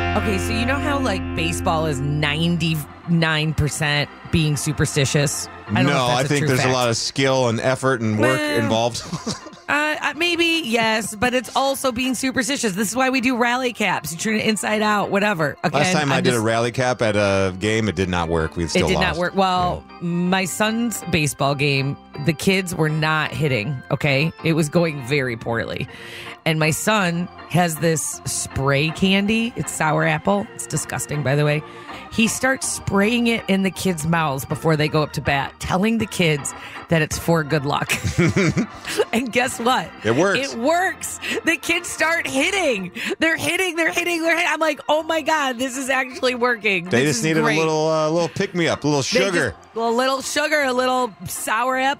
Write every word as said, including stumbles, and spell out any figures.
Okay, so you know how like baseball is ninety-nine percent being superstitious? I don't know no, if that's I a think true there's fact. a lot of skill and effort and work Well, involved. Uh, uh, maybe, yes, but it's also being superstitious. This is why we do rally caps. You turn it inside out, whatever. Again, Last time I I'm did just- a rally cap at a game, it did not work. We It still did lost. not work. Well, my son's baseball game, the kids were not hitting, okay? It was going very poorly. And my son has this spray candy. It's sour apple. It's disgusting, by the way. He starts spraying it in the kids' mouths before they go up to bat, telling the kids that it's for good luck. And guess what? It works. It works. The kids start hitting. They're hitting. They're hitting. They're hitting. I'm like, oh my God, this is actually working. They This just is needed great. a little, uh, little pick me up, a little They sugar. just- a little sugar, a little sour apple.